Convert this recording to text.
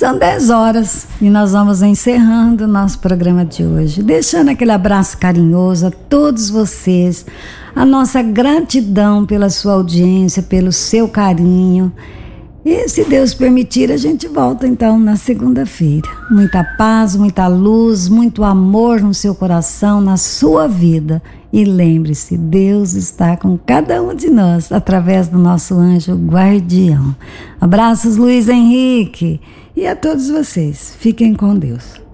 São 10 horas e nós vamos encerrando o nosso programa de hoje, deixando aquele abraço carinhoso a todos vocês, a nossa gratidão pela sua audiência, pelo seu carinho. E se Deus permitir, a gente volta então na segunda-feira. Muita paz, muita luz, muito amor no seu coração, na sua vida. E lembre-se, Deus está com cada um de nós através do nosso anjo guardião. Abraços, Luiz Henrique, e a todos vocês. Fiquem com Deus.